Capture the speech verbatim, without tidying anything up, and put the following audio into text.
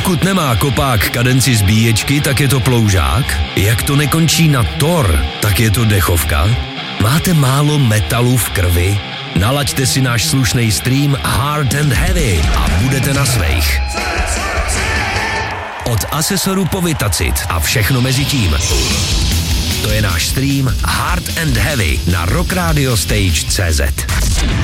Pokud nemá kopák kadenci zbíječky, tak je to ploužák. Jak to nekončí na tor, tak je to dechovka. Máte málo metalu v krvi? Nalaďte si náš slušný stream Hard and Heavy a budete na svejch. Od Asesoru po Vitacit a všechno mezi tím. To je náš stream Hard and Heavy na Rock Radio Stage tečka cé zet.